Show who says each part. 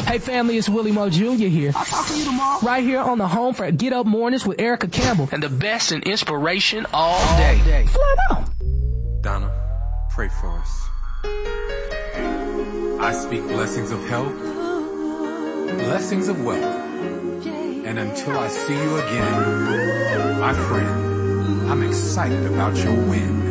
Speaker 1: Hey family, it's Willie Mo Jr. here.
Speaker 2: I'll talk to you tomorrow.
Speaker 1: Right here on the home for Get Up Mornings with Erica Campbell. And the best in inspiration all day. Flat out.
Speaker 3: Donna, pray for us. I speak blessings of health, blessings of wealth. And until I see you again, my friend, I'm excited about your win.